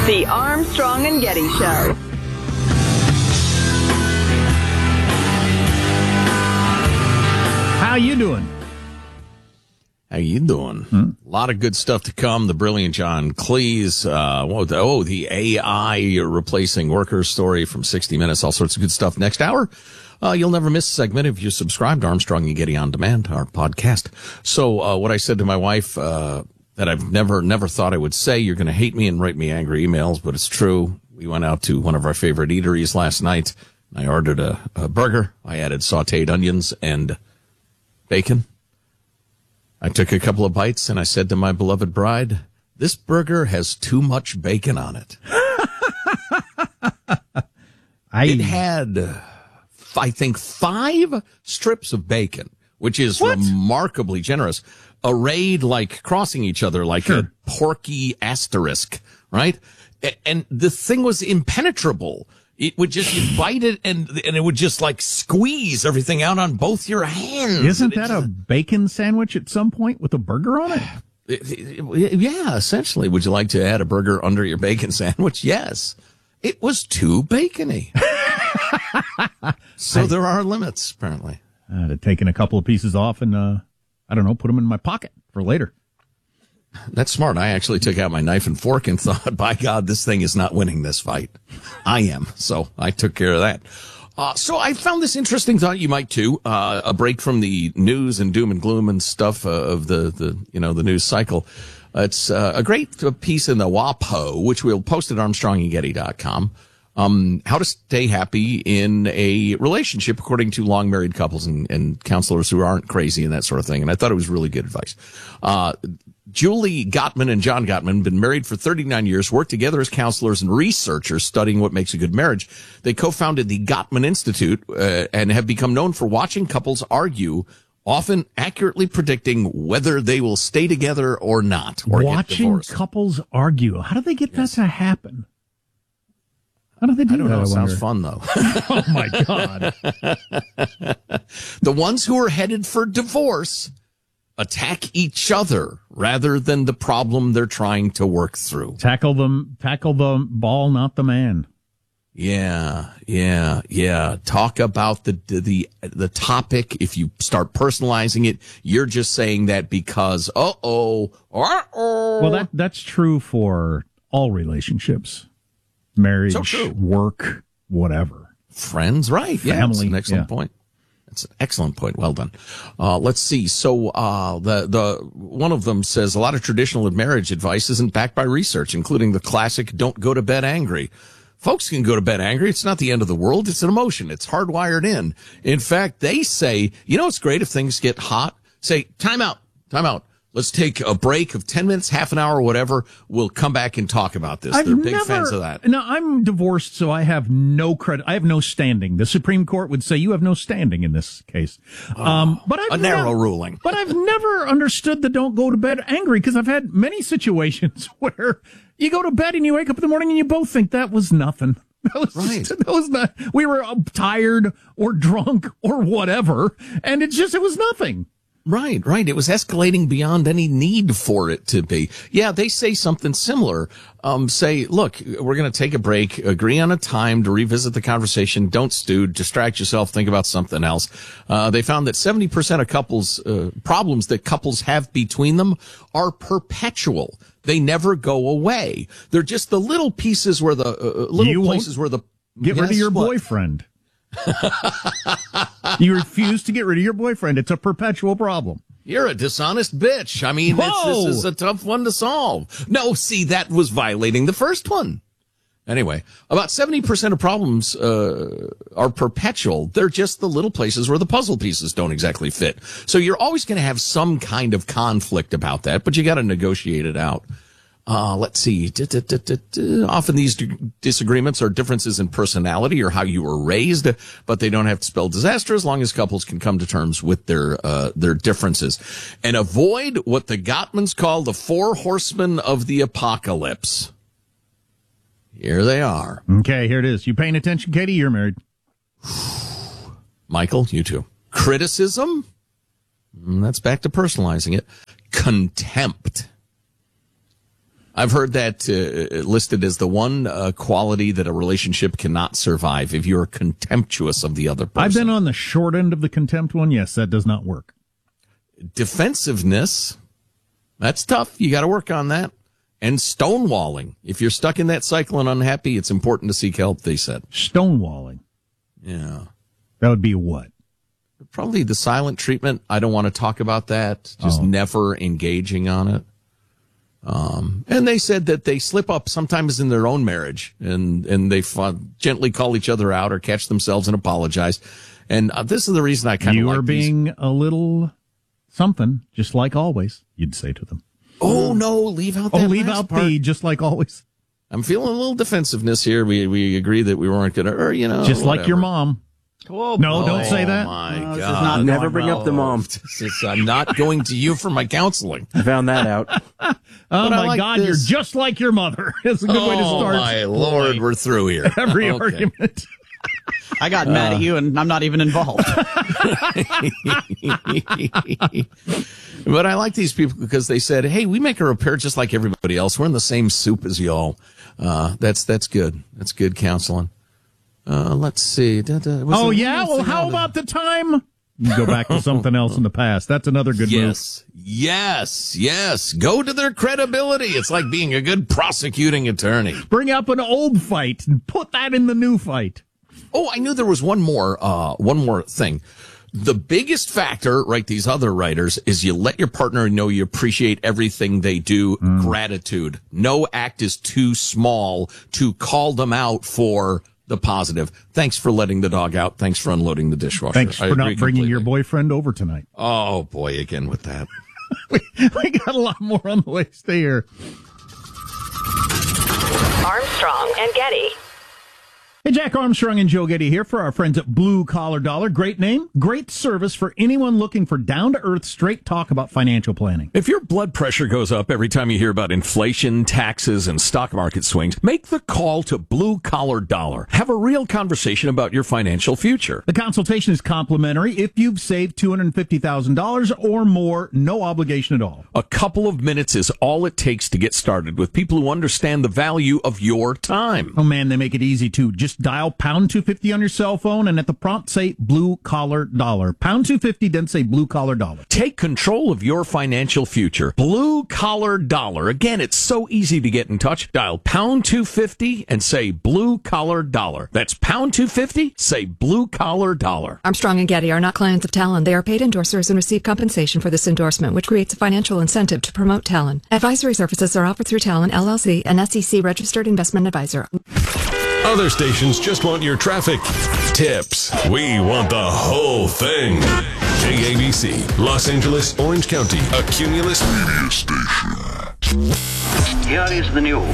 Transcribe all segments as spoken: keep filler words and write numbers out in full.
The Armstrong and Getty Show. How you doing? How you doing? Hmm? A lot of good stuff to come. The brilliant John Cleese. Uh, oh, the A I replacing workers story from sixty minutes. All sorts of good stuff. Next hour, uh, you'll never miss a segment if you subscribe to Armstrong and Getty On Demand, our podcast. So, uh, what I said to my wife, uh, that I've never, never thought I would say, you're going to hate me and write me angry emails, but it's true. We went out to one of our favorite eateries last night. I ordered a, a burger. I added sauteed onions and bacon. I took a couple of bites and I said to my beloved bride, this burger has too much bacon on it. I... It had, I think, five strips of bacon, which is what? remarkably generous, arrayed like crossing each other like sure. a porky asterisk, right? And the thing was impenetrable. It would just, you bite it and and it would just like squeeze everything out on both your hands. Isn't that just a bacon sandwich at some point with a burger on it? it, it? Yeah, essentially. Would you like to add a burger under your bacon sandwich? Yes. It was too bacony. So I, there are limits, apparently. I'd have taken a couple of pieces off and, uh, I don't know, put them in my pocket for later. That's smart. I actually took out my knife and fork and thought, by God, this thing is not winning this fight. I am. So I took care of that. Uh, so I found this interesting. Thought you might too. Uh, a break from the news and doom and gloom and stuff uh, of the, the, you know, the news cycle. Uh, it's uh, a great piece in the WAPO, which we'll post at armstrong and getty dot com. Um, how to stay happy in a relationship according to long married couples and, and counselors who aren't crazy and that sort of thing. And I thought it was really good advice. Uh, Julie Gottman and John Gottman have been married for thirty-nine years, worked together as counselors and researchers studying what makes a good marriage. They co-founded the Gottman Institute uh, and have become known for watching couples argue, often accurately predicting whether they will stay together or not, or watching get divorced. Couples argue. How do they get yes. that to happen? How do they do I don't that? know. I It sounds fun, though. Oh, my God. The ones who are headed for divorce attack each other rather than the problem they're trying to work through. Tackle them, tackle the ball, not the man. Yeah, yeah, yeah. Talk about the, the, the topic. If you start personalizing it, you're just saying that because, uh-oh, uh-oh. Well, that, that's true for all relationships. Marriage, so true. Work, whatever. Friends, right. Family. Yeah, that's an excellent yeah. point. That's an excellent point. Well done. Uh, let's see. So, uh, the, the, one of them says a lot of traditional marriage advice isn't backed by research, including the classic don't go to bed angry. Folks can go to bed angry. It's not the end of the world. It's an emotion. It's hardwired in. In fact, they say, you know, it's great if things get hot. Say, time out, time out. Let's take a break of ten minutes, half an hour, or whatever. We'll come back and talk about this. I've They're big never, fans of that. No, I'm divorced, so I have no credit. I have no standing. The Supreme Court would say you have no standing in this case. Oh, um, but I've a narrow never, ruling. But I've never understood the don't go to bed angry, because I've had many situations where you go to bed and you wake up in the morning and you both think that was nothing. That was, right. Just, that was not, we were tired or drunk or whatever, and it's just, it was nothing. Right, right. It was escalating beyond any need for it to be. Yeah, they say something similar. Um, say, look, we're going to take a break, agree on a time to revisit the conversation. Don't stew, distract yourself, think about something else. Uh, they found that seventy percent of couples, uh, problems that couples have between them are perpetual. They never go away. They're just the little pieces where the, uh, little you places where the, get yes, rid of your what? boyfriend. You refuse to get rid of your boyfriend. It's a perpetual problem. You're a dishonest bitch. I mean, it's, this is a tough one to solve. No, see, that was violating the first one. Anyway, about seventy percent of problems uh, are perpetual. They're just the little places where the puzzle pieces don't exactly fit. So you're always going to have some kind of conflict about that, but you got to negotiate it out. Uh, let's see. Often these disagreements are differences in personality or how you were raised, but they don't have to spell disaster as long as couples can come to terms with their, uh, their differences and avoid what the Gottmans call the four horsemen of the apocalypse. Here they are. Okay, here it is. You paying attention, Katie? You're married. Michael, you too. Criticism. That's back to personalizing it. Contempt. I've heard that uh, listed as the one uh, quality that a relationship cannot survive if you're contemptuous of the other person. I've been on the short end of the contempt one. Yes, that does not work. Defensiveness, that's tough. You got to work on that. And stonewalling. If you're stuck in that cycle and unhappy, it's important to seek help, they said. Stonewalling. Yeah. That would be what? Probably the silent treatment. I don't want to talk about that. Just oh. never engaging on it. Um, and they said that they slip up sometimes in their own marriage, and, and they fun, gently call each other out or catch themselves and apologize. And uh, this is the reason I kind of like You are being these. a little something, just like always, you'd say to them. Oh, no, leave out that Oh, leave last out part. the, just like always. I'm feeling a little defensiveness here. We we agreed that we weren't going to, or, you know. Just like whatever. your mom. Oh, no, boy. don't say that. Oh, my No, this is God. not Never going bring well. up the mom. This is- I'm not going to you for my counseling. I found that out. Oh, But I my like God, this. you're just like your mother. It's a good way to Oh, start my Lord, we're through here. every Okay. argument. I got mad at you, and I'm not even involved. But I like these people because they said, hey, we make a repair just like everybody else. We're in the same soup as y'all. Uh, that's that's good. That's good counseling. Uh, let's see. Da, da, was Oh, there yeah? one Well, thing how on the- about the time? You go back to something else in the past. That's another good move. Yes, yes, yes. Go to their credibility. It's like being a good prosecuting attorney. Bring up an old fight and put that in the new fight. Oh, I knew there was one more, uh, one more thing. The biggest factor, right, these other writers, is you let your partner know you appreciate everything they do. Mm. Gratitude. No act is too small to call them out for the positive. Thanks for letting the dog out. Thanks for unloading the dishwasher. Thanks I for not agree bringing your completely. boyfriend over tonight. Oh, boy, again with that. we, we got a lot more on the way. Stay here. Armstrong and Getty. Hey, Jack Armstrong and Joe Getty here for our friends at Blue Collar Dollar. Great name, great service for anyone looking for down-to-earth, straight talk about financial planning. If your blood pressure goes up every time you hear about inflation, taxes, and stock market swings, make the call to Blue Collar Dollar. Have a real conversation about your financial future. The consultation is complimentary. If you've saved two hundred fifty thousand dollars or more, no obligation at all. A couple of minutes is all it takes to get started with people who understand the value of your time. Oh, man, they make it easy, too. Just dial pound two fifty on your cell phone and at the prompt say Blue Collar Dollar. Pound two fifty, then say Blue Collar Dollar. Take control of your financial future. Blue Collar Dollar. Again, it's so easy to get in touch. Dial pound two fifty and say Blue Collar Dollar. That's pound two fifty, say Blue Collar Dollar. Armstrong and Getty are not clients of Talon. They are paid endorsers and receive compensation for this endorsement, which creates a financial incentive to promote Talon. Advisory services are offered through Talon, L L C, an S E C-registered investment advisor. Other stations just want your traffic tips. We want the whole thing. K A B C, Los Angeles, Orange County, a Cumulus media station. Here is the news.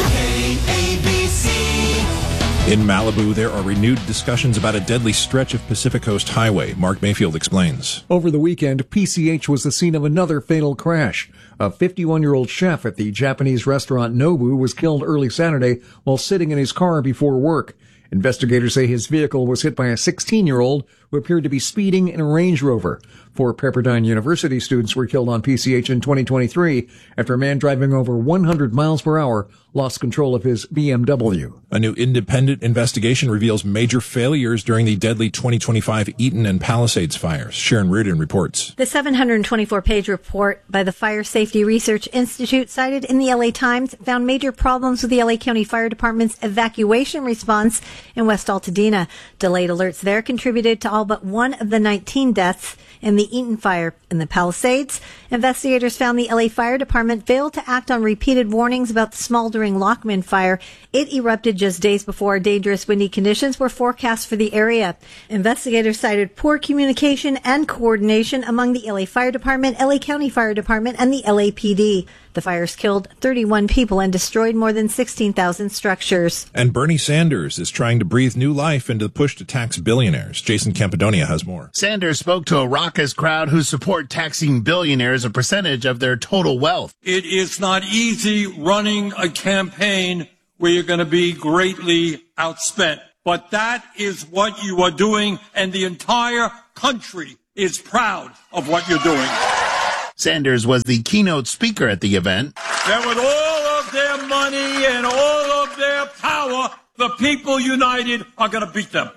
K A B C. In Malibu, there are renewed discussions about a deadly stretch of Pacific Coast Highway. Mark Mayfield explains. Over the weekend, P C H was the scene of another fatal crash. A fifty-one-year-old chef at the Japanese restaurant Nobu was killed early Saturday while sitting in his car before work. Investigators say his vehicle was hit by a sixteen-year-old who appeared to be speeding in a Range Rover. Four Pepperdine University students were killed on P C H in twenty twenty-three after a man driving over one hundred miles per hour lost control of his B M W. A new independent investigation reveals major failures during the deadly twenty twenty-five Eaton and Palisades fires. Sharon Reardon reports. The seven hundred twenty-four page report by the Fire Safety Research Institute cited in the L A Times found major problems with the L A County Fire Department's evacuation response in West Altadena. Delayed alerts there contributed to all but one of the nineteen deaths in the Eaton fire. In the Palisades, investigators found the L A Fire Department failed to act on repeated warnings about the smoldering Lockman fire. It erupted just days before dangerous windy conditions were forecast for the area. Investigators cited poor communication and coordination among the L A Fire Department, L A County Fire Department, and the L A P D. The fires killed thirty-one people and destroyed more than sixteen thousand structures. And Bernie Sanders is trying to breathe new life into the push to tax billionaires. Jason Campidonia has more. Sanders spoke to a raucous crowd who support taxing billionaires a percentage of their total wealth. It is not easy running a campaign where you're going to be greatly outspent. But that is what you are doing, and the entire country is proud of what you're doing. Sanders was the keynote speaker at the event. That with all of of their money and all of their power, the people united are going to beat them.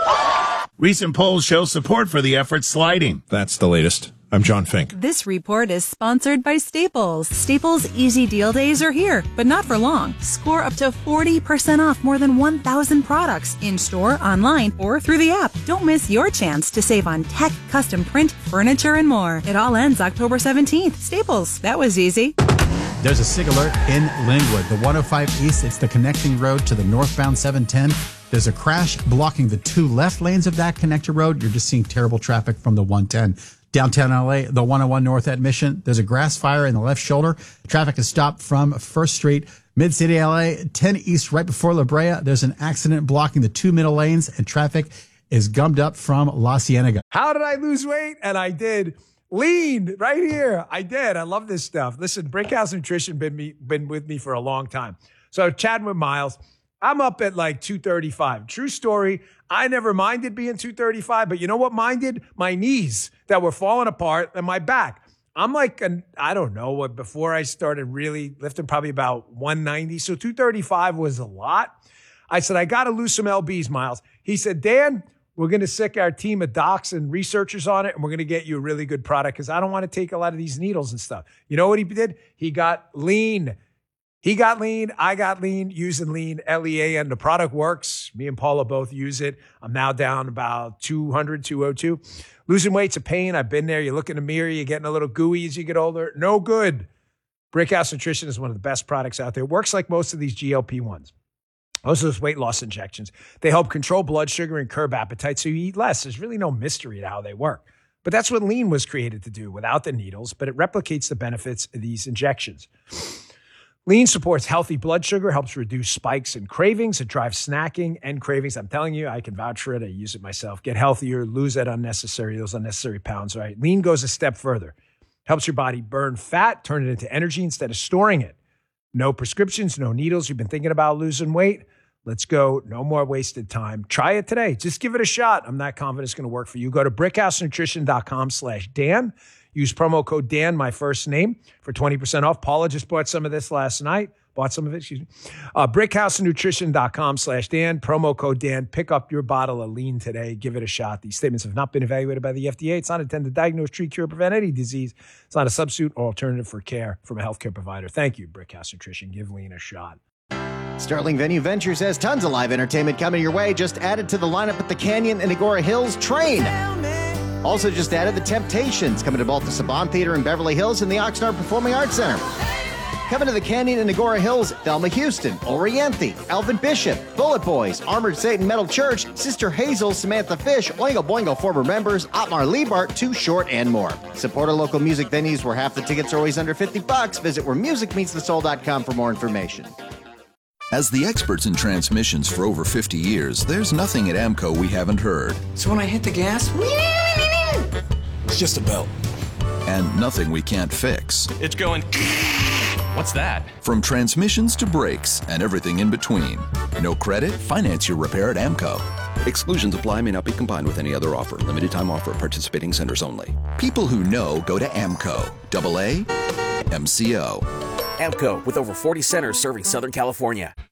Recent polls show support for the effort sliding. That's the latest. I'm John Fink. This report is sponsored by Staples. Staples Easy Deal Days are here, but not for long. Score up to forty percent off more than one thousand products in-store, online, or through the app. Don't miss your chance to save on tech, custom print, furniture, and more. It all ends October seventeenth. Staples. That was easy. There's a SIG alert in Linwood. The one oh five East, it's the connecting road to the northbound seven ten. There's a crash blocking the two left lanes of that connector road. You're just seeing terrible traffic from the one ten. Downtown L A, the one oh one North at Mission, there's a grass fire in the left shoulder. Traffic is stopped from First Street. Mid-City L A, ten East, right before La Brea, there's an accident blocking the two middle lanes, and traffic is gummed up from La Cienega. How did I lose weight? And I did. Lean right here. I did. I love this stuff. Listen, Brickhouse Nutrition been me been with me for a long time. So chatting with Miles, I'm up at like two thirty-five. True story. I never minded being two thirty-five, but you know what minded? My knees that were falling apart and my back. I'm like, an, I don't know what, before I started really lifting, probably about one ninety. So two thirty-five was a lot. I said, I got to lose some L Bs, Miles. He said, Dan, we're going to sick our team of docs and researchers on it, and we're going to get you a really good product because I don't want to take a lot of these needles and stuff. You know what he did? He got lean. He got lean. I got lean using lean, L E A, and the product works. Me and Paula both use it. I'm now down about two hundred, two oh two. Losing weight's a pain. I've been there. You look in the mirror, you're getting a little gooey as you get older. No good. Brickhouse Nutrition is one of the best products out there. It works like most of these G L P ones. Most of those weight loss injections. They help control blood sugar and curb appetite so you eat less. There's really no mystery to how they work. But that's what lean was created to do without the needles, but it replicates the benefits of these injections. Lean supports healthy blood sugar, helps reduce spikes and cravings. It drives snacking and cravings. I'm telling you, I can vouch for it. I use it myself. Get healthier, lose that unnecessary, those unnecessary pounds, right? Lean goes a step further. Helps your body burn fat, turn it into energy instead of storing it. No prescriptions, no needles. You've been thinking about losing weight? Let's go. No more wasted time. Try it today. Just give it a shot. I'm not confident it's going to work for you. Go to brickhousenutrition.com slash Dan. Use promo code Dan, my first name, for twenty percent off. Paula just bought some of this last night. Bought some of it, excuse me. Uh, brickhousenutrition.com slash Dan. Promo code Dan. Pick up your bottle of lean today. Give it a shot. These statements have not been evaluated by the F D A. It's not intended to diagnose, treat, cure, prevent any disease. It's not a substitute or alternative for care from a healthcare provider. Thank you, Brickhouse Nutrition. Give lean a shot. Sterling Venue Ventures has tons of live entertainment coming your way. Just added to the lineup at the Canyon and Agora Hills Train. Also just added the Temptations, coming to both the Saban Theater in Beverly Hills and the Oxnard Performing Arts Center. Coming to the Canyon and Agora Hills, Thelma Houston, Oriente, Alvin Bishop, Bullet Boys, Armored Satan Metal Church, Sister Hazel, Samantha Fish, Oingo Boingo former members, Otmar Liebart, Too Short, and more. Support our local music venues where half the tickets are always under fifty bucks. Visit where music meets the soul dot com for more information. As the experts in transmissions for over fifty years, there's nothing at AMCO we haven't heard. So when I hit the gas, it's just a belt. And nothing we can't fix. It's going... What's that? From transmissions to brakes and everything in between. No credit? Finance your repair at AMCO. Exclusions apply, may not be combined with any other offer. Limited time offer, participating centers only. People who know go to AMCO. Double A, M C O. AMCO, with over forty centers serving Southern California.